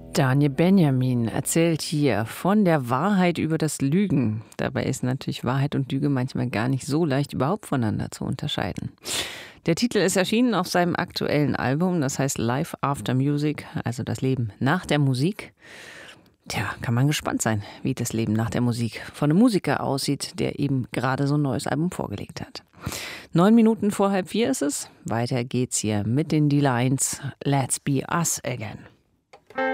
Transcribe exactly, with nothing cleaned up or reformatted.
Daniel Benjamin erzählt hier von der Wahrheit über das Lügen. Dabei ist natürlich Wahrheit und Lüge manchmal gar nicht so leicht überhaupt voneinander zu unterscheiden. Der Titel ist erschienen auf seinem aktuellen Album, das heißt Life After Music, also das Leben nach der Musik. Tja, kann man gespannt sein, wie das Leben nach der Musik von einem Musiker aussieht, der eben gerade so ein neues Album vorgelegt hat. Neun Minuten vor halb vier ist es. Weiter geht's hier mit den D-Lines. Let's be us again.